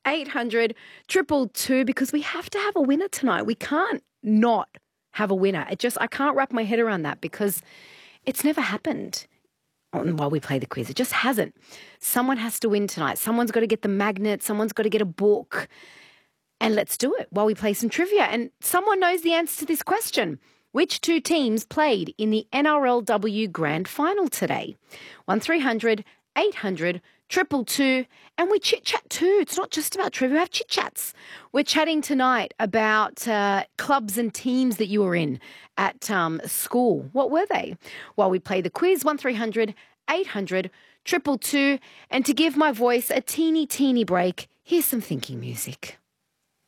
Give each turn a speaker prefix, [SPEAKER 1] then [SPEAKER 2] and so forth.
[SPEAKER 1] 800 222 because we have to have a winner tonight. We can't not have a winner. I can't wrap my head around that because it's never happened while we play the quiz. It just hasn't. Someone has to win tonight. Someone's got to get the magnet. Someone's got to get a book. And let's do it while we play some trivia. And someone knows the answer to this question. Which two teams played in the NRLW Grand Final today? 1300 800 222. And we chit-chat too. It's not just about trivia. We have chit-chats. We're chatting tonight about clubs and teams that you were in at school. What were they? While we play the quiz, 1300 800 222. And to give my voice a teeny break, here's some thinking music.